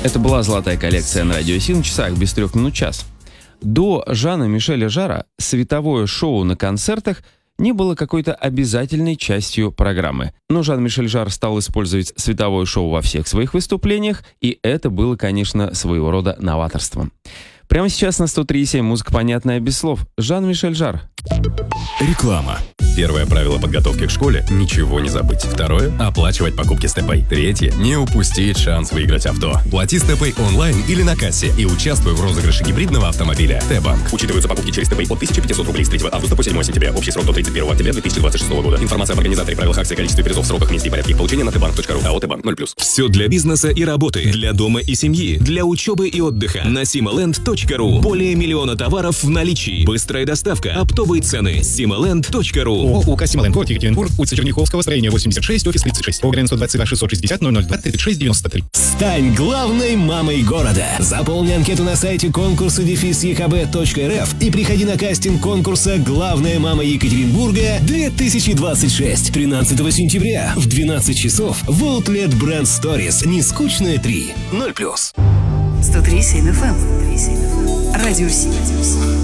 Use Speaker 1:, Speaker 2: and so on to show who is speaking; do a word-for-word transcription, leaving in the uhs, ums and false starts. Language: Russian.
Speaker 1: Это была «Золотая коллекция» на Радио Си на часах без трех минут час. До Жана-Мишеля Жарра световое шоу на концертах не было какой-то обязательной частью программы. Но Жан-Мишель Жар стал использовать световое шоу во всех своих выступлениях, и это было, конечно, своего рода новаторством. Прямо сейчас на сто три и семь музыка понятная без слов. Жан-Мишель Жар.
Speaker 2: Реклама. Первое правило подготовки к школе – ничего не забыть. Второе – оплачивать покупки Степэй. Третье – не упустить шанс выиграть авто. Плати Степэй онлайн или на кассе и участвуй в розыгрыше гибридного автомобиля. Т-банк. Учитываются покупки через Степэй от тысяча пятьсот рублей с третьего августа по седьмое сентября. Общий срок до тридцать первого октября две тысячи двадцать шестого года. Информация об организаторе, правилах акции, количестве призов, сроках, месте и порядке их получения на тбанк точка ру. АО «Т-банк» ноль плюс.
Speaker 3: Все для бизнеса и работы, для дома и семьи, для учебы и отдыха. На сималенд точка ру. Более миллиона товаров в наличии. Быстрая доставка, оптовые цены. сималенд точка ру.
Speaker 4: ООО «Сималенд», город Екатеринбург, улица Черняховского, строение восемьдесят шесть, офис тридцать шесть. ОГРН сто двадцать два шестьсот шестьдесят ноль ноль два тридцать шесть девяносто три.
Speaker 5: Стань главной мамой города. Заполни анкету на сайте конкурса дефис екб точка рф и приходи на кастинг конкурса «Главная мама Екатеринбурга две тысячи двадцать шесть». тринадцатого сентября в двенадцать часов в Outlet Brand Stories. Нескучная три. ноль плюс.
Speaker 6: сто три и семь эф эм. Радио Си.